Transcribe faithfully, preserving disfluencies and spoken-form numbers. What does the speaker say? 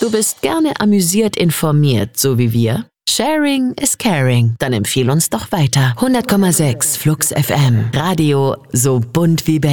Du bist gerne amüsiert informiert, so wie wir? Sharing is caring. Dann empfiehl uns doch weiter. hundert Komma sechs Flux F M. Radio so bunt wie Berlin.